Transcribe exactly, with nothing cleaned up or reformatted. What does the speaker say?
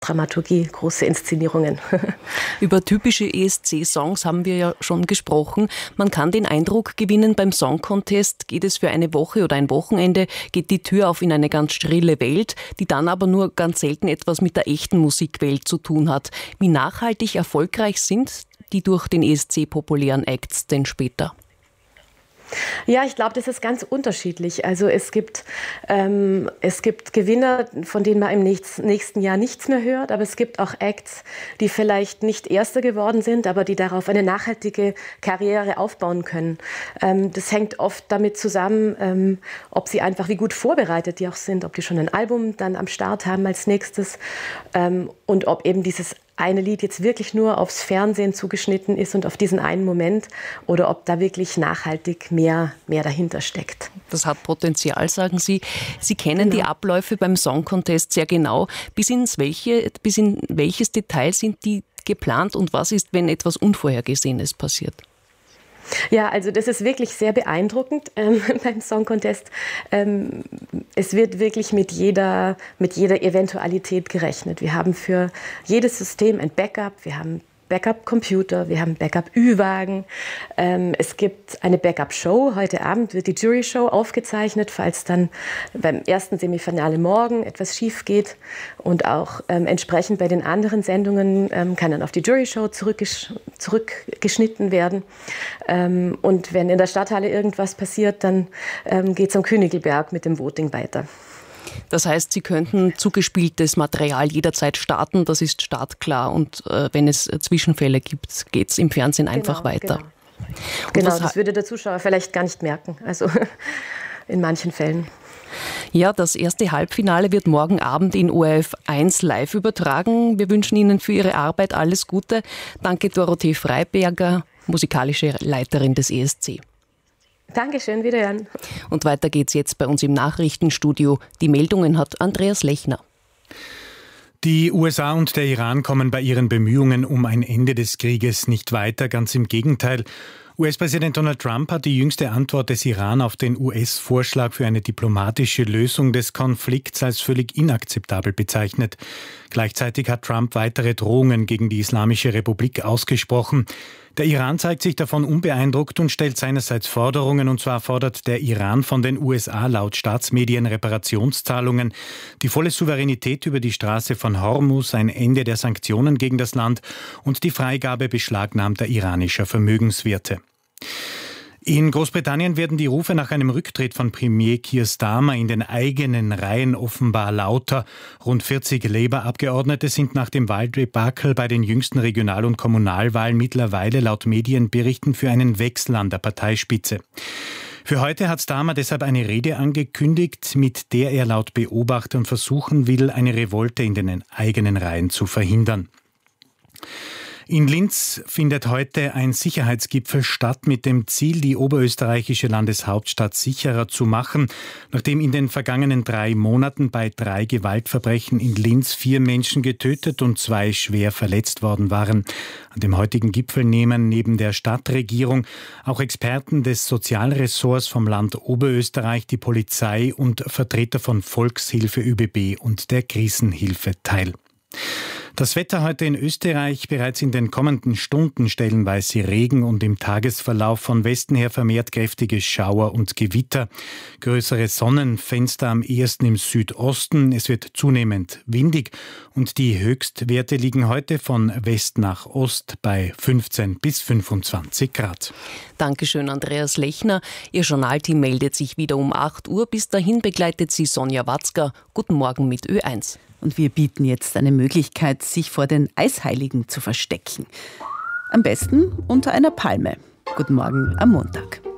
Dramaturgie, große Inszenierungen. Über typische E S C-Songs haben wir ja schon gesprochen. Man kann den Eindruck gewinnen, beim Song Contest geht es für eine Woche oder ein Wochenende, geht die Tür auf in eine ganz schrille Welt, die dann aber nur ganz selten etwas mit der echten Musikwelt zu tun hat. Wie nachhaltig erfolgreich sind die durch den E S C populären Acts denn später? Ja, ich glaube, das ist ganz unterschiedlich. Also es gibt, ähm, es gibt Gewinner, von denen man im nächsten Jahr nichts mehr hört, aber es gibt auch Acts, die vielleicht nicht Erster geworden sind, aber die darauf eine nachhaltige Karriere aufbauen können. Ähm, das hängt oft damit zusammen, ähm, ob sie einfach, wie gut vorbereitet die auch sind, ob die schon ein Album dann am Start haben als nächstes ähm, und ob eben dieses eine Lied jetzt wirklich nur aufs Fernsehen zugeschnitten ist und auf diesen einen Moment oder ob da wirklich nachhaltig mehr, mehr dahinter steckt. Das hat Potenzial, sagen Sie. Sie kennen genau die Abläufe beim Song Contest sehr genau. Bis ins welche, bis in welches Detail sind die geplant und was ist, wenn etwas Unvorhergesehenes passiert? Ja, also das ist wirklich sehr beeindruckend ähm, beim Song Contest. Ähm, es wird wirklich mit jeder, mit jeder Eventualität gerechnet. Wir haben für jedes System ein Backup, wir haben Backup-Computer, wir haben Backup-Ü-Wagen. Ähm, es gibt eine Backup-Show. Heute Abend wird die Jury-Show aufgezeichnet, falls dann beim ersten Semifinale morgen etwas schief geht. Und auch ähm, entsprechend bei den anderen Sendungen ähm, kann dann auf die Jury-Show zurückgesch- zurückgeschnitten werden. Ähm, und wenn in der Stadthalle irgendwas passiert, dann ähm, geht es am Königelberg mit dem Voting weiter. Das heißt, Sie könnten zugespieltes Material jederzeit starten, das ist startklar. Und äh, wenn es Zwischenfälle gibt, geht es im Fernsehen einfach genau, weiter. Genau, genau das würde der Zuschauer vielleicht gar nicht merken, also in manchen Fällen. Ja, das erste Halbfinale wird morgen Abend in O R F eins live übertragen. Wir wünschen Ihnen für Ihre Arbeit alles Gute. Danke, Dorothee Freiberger, musikalische Leiterin des E S C. Dankeschön, wiederhören. Und weiter geht's jetzt bei uns im Nachrichtenstudio. Die Meldungen hat Andreas Lechner. Die U S A und der Iran kommen bei ihren Bemühungen um ein Ende des Krieges nicht weiter, ganz im Gegenteil. U S-Präsident Donald Trump hat die jüngste Antwort des Iran auf den U S-Vorschlag für eine diplomatische Lösung des Konflikts als völlig inakzeptabel bezeichnet. Gleichzeitig hat Trump weitere Drohungen gegen die Islamische Republik ausgesprochen. Der Iran zeigt sich davon unbeeindruckt und stellt seinerseits Forderungen, und zwar fordert der Iran von den U S A laut Staatsmedien Reparationszahlungen, die volle Souveränität über die Straße von Hormuz, ein Ende der Sanktionen gegen das Land und die Freigabe beschlagnahmter iranischer Vermögenswerte. In Großbritannien werden die Rufe nach einem Rücktritt von Premier Keir Starmer in den eigenen Reihen offenbar lauter. Rund vierzig Labour-Abgeordnete sind nach dem Wahldebakel bei den jüngsten Regional- und Kommunalwahlen mittlerweile laut Medienberichten für einen Wechsel an der Parteispitze. Für heute hat Starmer deshalb eine Rede angekündigt, mit der er laut Beobachtern versuchen will, eine Revolte in den eigenen Reihen zu verhindern. In Linz findet heute ein Sicherheitsgipfel statt mit dem Ziel, die oberösterreichische Landeshauptstadt sicherer zu machen, nachdem in den vergangenen drei Monaten bei drei Gewaltverbrechen in Linz vier Menschen getötet und zwei schwer verletzt worden waren. An dem heutigen Gipfel nehmen neben der Stadtregierung auch Experten des Sozialressorts vom Land Oberösterreich, die Polizei und Vertreter von Volkshilfe Ö B B und der Krisenhilfe teil. Das Wetter heute in Österreich: bereits in den kommenden Stunden stellenweise Regen und im Tagesverlauf von Westen her vermehrt kräftige Schauer und Gewitter. Größere Sonnenfenster am ehesten im Südosten. Es wird zunehmend windig und die Höchstwerte liegen heute von West nach Ost bei fünfzehn bis fünfundzwanzig Grad. Dankeschön, Andreas Lechner. Ihr Journalteam meldet sich wieder um acht Uhr. Bis dahin begleitet Sie Sonja Watzger. Guten Morgen mit Ö eins. Und wir bieten jetzt eine Möglichkeit, sich vor den Eisheiligen zu verstecken. Am besten unter einer Palme. Guten Morgen am Montag.